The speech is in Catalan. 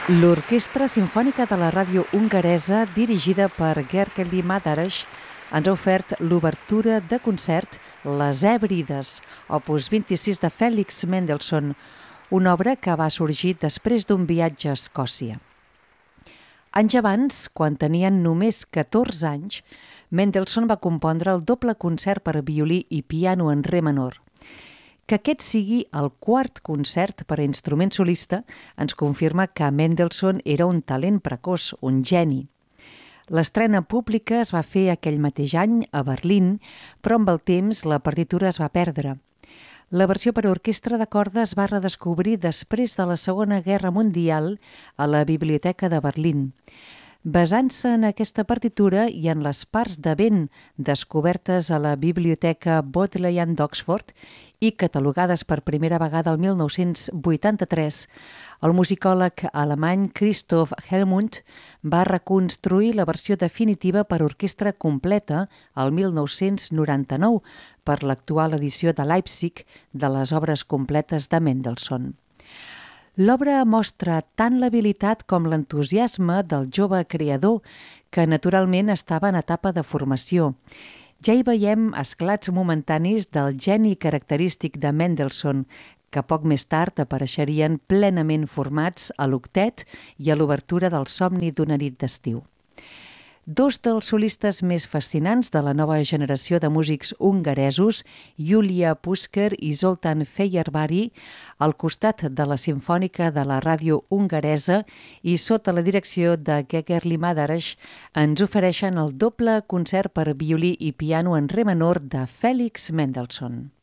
L'Orquestra Simfònica de la Ràdio Hongaresa, dirigida per Gergely Madaras, ens ha ofert l'obertura de concert Les Hèbrides, opus 26 de Félix Mendelssohn, una obra que va sorgir després d'un viatge a Escòcia. Anys abans, quan tenien només 14 anys, Mendelssohn va compondre el doble concert per a violí i piano en re menor. Que aquest sigui el quart concert per a instrument solista ens confirma que Mendelssohn era un talent precoç, un geni. L'estrena pública es va fer aquell mateix any a Berlín, però amb el temps la partitura es va perdre. La versió per a orquestra de corda es va redescobrir després de la Segona Guerra Mundial a la Biblioteca de Berlín. Basant-se en aquesta partitura i en les parts de vent descobertes a la Biblioteca Bodleian d'Oxford i catalogades per primera vegada el 1983, el musicòleg alemany Christoph Hellmuth va reconstruir la versió definitiva per orquestra completa el 1999 per l'actual edició de Leipzig de les obres completes de Mendelssohn. L'obra mostra tant l'habilitat com l'entusiasme del jove creador, que naturalment estava en etapa de formació. Ja hi veiem esclats momentanis del geni característic de Mendelssohn, que poc més tard apareixerien plenament formats a l'octet i a l'obertura del Somni d'una nit d'estiu. Dos dels solistes més fascinants de la nova generació de músics hongaresos, Julia Pusker i Zoltán Feherváry, al costat de la Simfònica de la Ràdio Hongaresa i sota la direcció de Gergely Madaras, ens ofereixen el doble concert per violí i piano en re menor de Félix Mendelssohn.